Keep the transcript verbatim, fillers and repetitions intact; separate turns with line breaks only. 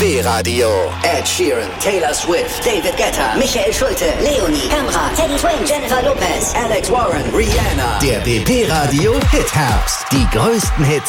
B-Radio. Ed Sheeran, Taylor Swift, David Guetta, Michael Schulte, Leonie, Camera, Teddy Swims, Jennifer Lopez, Alex Warren, Rihanna. Der B B-Radio Hit Herbst. Die größten Hits